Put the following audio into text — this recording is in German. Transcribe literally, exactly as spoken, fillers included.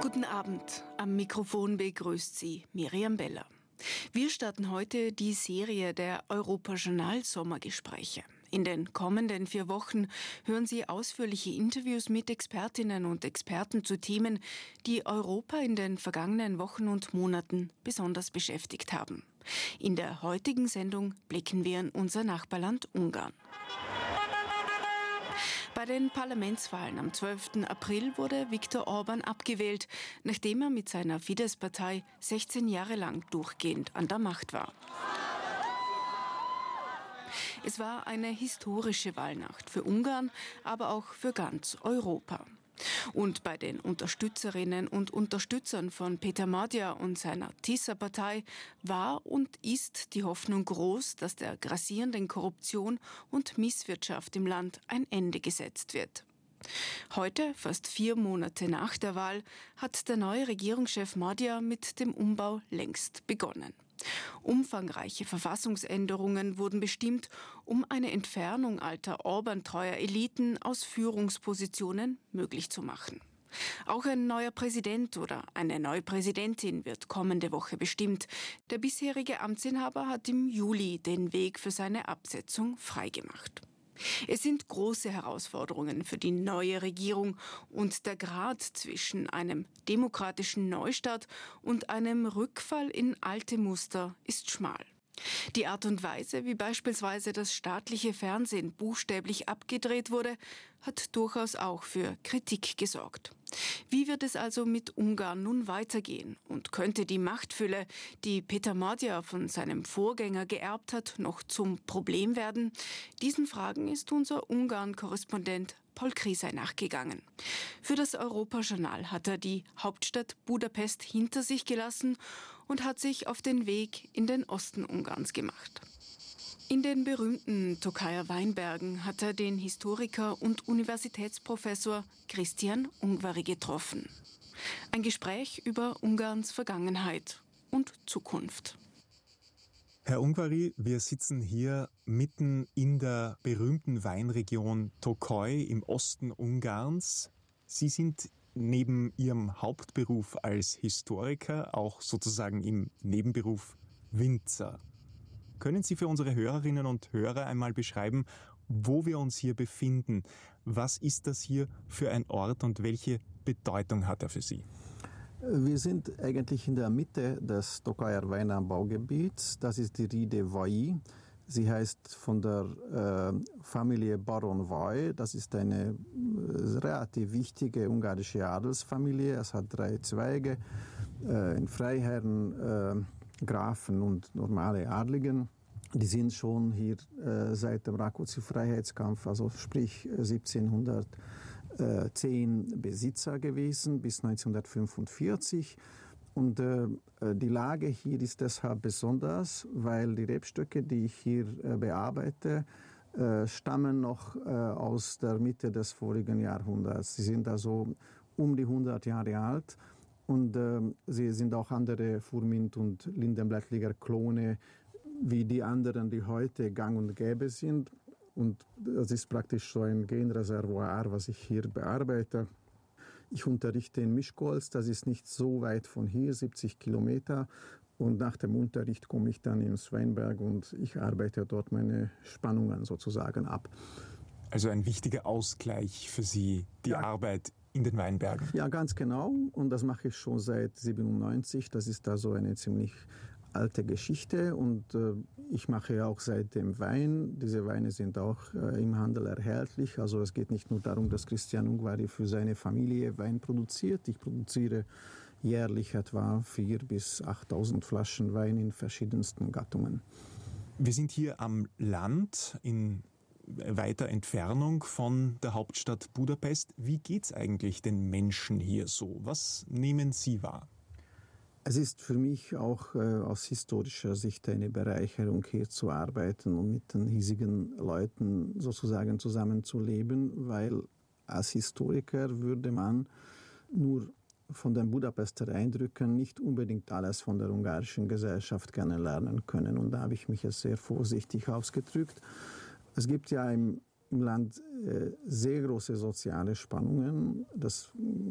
Guten Abend. Am Mikrofon begrüßt Sie Miriam Beller. Wir starten heute die Serie der Europa-Journal-Sommergespräche. In den kommenden vier Wochen hören Sie ausführliche Interviews mit Expertinnen und Experten zu Themen, die Europa in den vergangenen Wochen und Monaten besonders beschäftigt haben. In der heutigen Sendung blicken wir in unser Nachbarland Ungarn. Bei den Parlamentswahlen am zwölften April wurde Viktor Orbán abgewählt, nachdem er mit seiner Fidesz-Partei sechzehn Jahre lang durchgehend an der Macht war. Es war eine historische Wahlnacht für Ungarn, aber auch für ganz Europa. Und bei den Unterstützerinnen und Unterstützern von Peter Magyar und seiner Tisza-Partei war und ist die Hoffnung groß, dass der grassierenden Korruption und Misswirtschaft im Land ein Ende gesetzt wird. Heute, fast vier Monate nach der Wahl, hat der neue Regierungschef Magyar mit dem Umbau längst begonnen. Umfangreiche Verfassungsänderungen wurden bestimmt, um eine Entfernung alter Orbán-treuer Eliten aus Führungspositionen möglich zu machen. Auch ein neuer Präsident oder eine neue Präsidentin wird kommende Woche bestimmt. Der bisherige Amtsinhaber hat im Juli den Weg für seine Absetzung freigemacht. Es sind große Herausforderungen für die neue Regierung und der Grat zwischen einem demokratischen Neustart und einem Rückfall in alte Muster ist schmal. Die Art und Weise, wie beispielsweise das staatliche Fernsehen buchstäblich abgedreht wurde, hat durchaus auch für Kritik gesorgt. Wie wird es also mit Ungarn nun weitergehen? Und könnte die Machtfülle, die Peter Magyar von seinem Vorgänger geerbt hat, noch zum Problem werden? Diesen Fragen ist unser Ungarn-Korrespondent Paul Krisay nachgegangen. Für das Europa-Journal hat er die Hauptstadt Budapest hinter sich gelassen und hat sich auf den Weg in den Osten Ungarns gemacht. In den berühmten Tokajer Weinbergen hat er den Historiker und Universitätsprofessor Krisztián Ungváry getroffen. Ein Gespräch über Ungarns Vergangenheit und Zukunft. Herr Ungváry, wir sitzen hier mitten in der berühmten Weinregion Tokaj im Osten Ungarns. Sie sind neben Ihrem Hauptberuf als Historiker auch sozusagen im Nebenberuf Winzer. Können Sie für unsere Hörerinnen und Hörer einmal beschreiben, wo wir uns hier befinden? Was ist das hier für ein Ort und welche Bedeutung hat er für Sie? Wir sind eigentlich in der Mitte des Tokajer Weinanbaugebiets. Das ist die Ride Vai. Sie heißt von der äh, Familie Baron Vai. Das ist eine äh, relativ wichtige ungarische Adelsfamilie. Es hat drei Zweige, äh, in Freiherren, äh, Grafen und normale Adligen. Die sind schon hier äh, seit dem Rákóczi-Freiheitskampf, also sprich siebzehnhundertzehn Besitzer gewesen bis neunzehnhundertfünfundvierzig. Und äh, die Lage hier ist deshalb besonders, weil die Rebstöcke, die ich hier äh, bearbeite, äh, stammen noch äh, aus der Mitte des vorigen Jahrhunderts. Sie sind also um die hundert Jahre alt. Und äh, sie sind auch andere Furmint- und Lindenblättliger Klone wie die anderen, die heute gang und gäbe sind. Und das ist praktisch so ein Genreservoir, was ich hier bearbeite. Ich unterrichte in Miskolc, das ist nicht so weit von hier, siebzig Kilometer. Und nach dem Unterricht komme ich dann ins Weinberg und ich arbeite dort meine Spannungen sozusagen ab. Also ein wichtiger Ausgleich für Sie, die ja. Arbeit in den Weinbergen. Ja, ganz genau. Und das mache ich schon seit siebenundneunzig. Das ist da so eine ziemlich alte Geschichte. Und äh, ich mache ja auch seitdem Wein. Diese Weine sind auch äh, im Handel erhältlich. Also es geht nicht nur darum, dass Krisztián Ungváry für seine Familie Wein produziert. Ich produziere jährlich etwa viertausend bis achttausend Flaschen Wein in verschiedensten Gattungen. Wir sind hier am Land in weiter Entfernung von der Hauptstadt Budapest. Wie geht's eigentlich den Menschen hier so? Was nehmen Sie wahr? Es ist für mich auch äh, aus historischer Sicht eine Bereicherung, hier zu arbeiten und mit den hiesigen Leuten sozusagen zusammenzuleben, weil als Historiker würde man nur von den Budapester Eindrücken nicht unbedingt alles von der ungarischen Gesellschaft kennenlernen können. Und da habe ich mich jetzt sehr vorsichtig ausgedrückt. Es gibt ja im, im Land äh, sehr große soziale Spannungen. Das